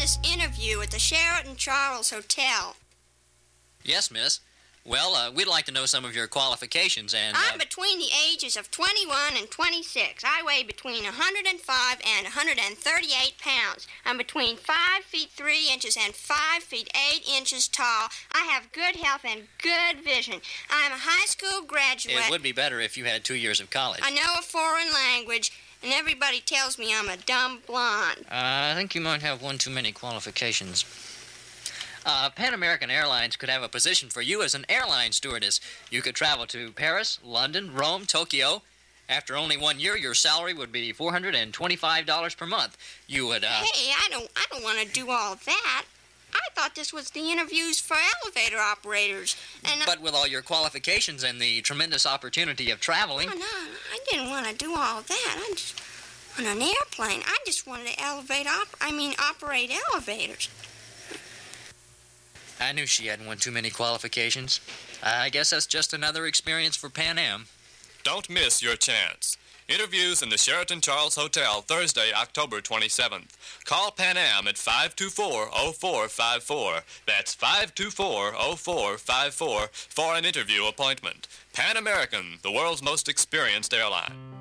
stewardess interview at the Sheraton Charles Hotel. Yes, miss. Well, we'd like to know some of your qualifications and... I'm between the ages of 21 and 26. I weigh between 105 and 138 pounds. I'm between 5 feet 3 inches and 5 feet 8 inches tall. I have good health and good vision. I'm a high school graduate. It would be better if you had 2 years of college. I know a foreign language, and everybody tells me I'm a dumb blonde. I think you might have one too many qualifications. Pan American Airlines could have a position for you as an airline stewardess. You could travel to Paris, London, Rome, Tokyo. After only 1 year, your salary would be $425 per month. You would, Hey, I don't want to do all that. I thought this was the interviews for elevator operators. And But with all your qualifications and the tremendous opportunity of traveling... No, I didn't want to do all that. I just... On an airplane, I just wanted to operate elevators. I knew she hadn't one too many qualifications. I guess that's just another experience for Pan Am. Don't miss your chance. Interviews in the Sheraton Charles Hotel, Thursday, October 27th. Call Pan Am at 524-0454. That's 524-0454 for an interview appointment. Pan American, the world's most experienced airline.